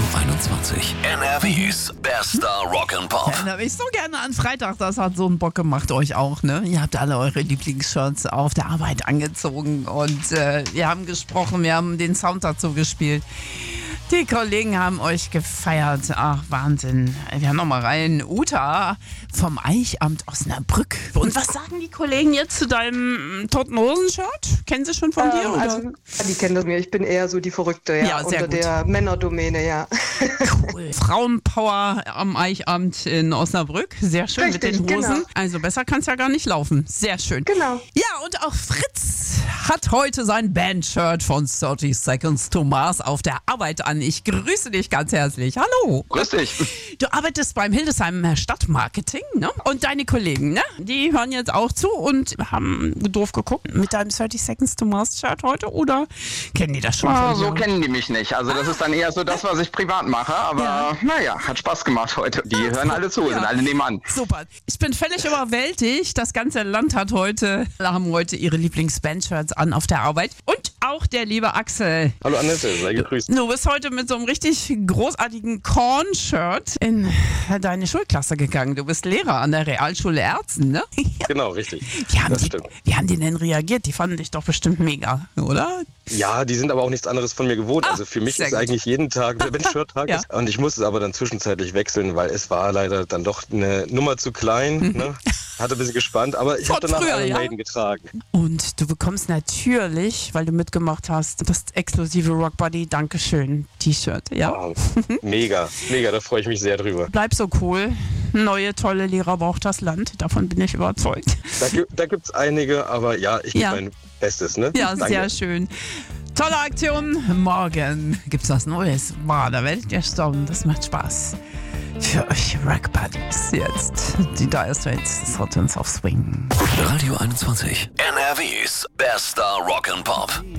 21. NRWs bester Rock'n'Pop. Ja, da bin ich so gerne an Freitag, das hat so einen Bock gemacht, euch auch, ne? Ihr habt alle eure Lieblingsshirts auf der Arbeit angezogen und wir haben gesprochen, wir haben den Sound dazu gespielt. Die Kollegen haben euch gefeiert. Ach, Wahnsinn. Wir haben noch mal rein. Uta vom Eichamt Osnabrück. Und was sagen die Kollegen jetzt zu deinem Toten Hosen-Shirt? Kennen sie schon von dir? Oder? Also, die kennen das mir. Ich bin eher so die Verrückte, ja, sehr unter gut. Der Männerdomäne, ja. Cool. Frauenpower am Eichamt in Osnabrück. Sehr schön. Richtig, mit den Hosen. genau. Also besser kann es ja gar nicht laufen. Sehr schön. Genau. Ja, und auch Fritz hat heute sein Bandshirt von 30 Seconds to Mars auf der Arbeit an. Ich grüße dich ganz herzlich. Hallo. Grüß dich. Du arbeitest beim Hildesheim Stadtmarketing, ne? Und deine Kollegen, ne? Die hören jetzt auch zu und haben doof geguckt mit deinem 30 Seconds to Mars Shirt heute, oder kennen die das schon von So dir? kennen die mich nicht. Also das ist dann eher so das, was ich privat mache. Aber naja, hat Spaß gemacht heute. Die hören alle zu, sind alle nebenan. Super. Ich bin völlig überwältigt. Das ganze Land haben heute ihre Lieblings-Bandshirts an auf der Arbeit. Und auch der liebe Axel. Hallo Annette, sei gegrüßt. Du bist heute mit so einem richtig großartigen Korn-Shirt in deine Schulklasse gegangen. Du bist Lehrer an der Realschule Erzen, ne? Genau, richtig. Das stimmt. Wie haben die denn reagiert? Die fanden dich doch bestimmt mega, oder? Ja, die sind aber auch nichts anderes von mir gewohnt. Also für mich ist eigentlich jeden Tag der Bandshirt-Tag. Ja. Und ich musste es aber dann zwischenzeitlich wechseln, weil es war leider dann doch eine Nummer zu klein. Ne? Hatte ein bisschen gespannt, aber ich habe danach Iron Maiden getragen. Und du bekommst natürlich, weil du mitgemacht hast, das exklusive Rock Buddy Dankeschön T-Shirt. Ja. Wow. Mega, da freue ich mich sehr drüber. Bleib so cool. Neue, tolle Lehrer braucht das Land. Davon bin ich überzeugt. Da gibt es einige, aber ja, ich gebe mein Bestes. Ne? Ja, Danke. sehr schön. Tolle Aktion. Morgen gibt's was Neues. Wow, da werdet ihr staunen. Das macht Spaß. Für euch Rock Buddies jetzt. Die Dire Straits, Sultans of Swing. Radio 21. NRWs bester Rock'n'Pop.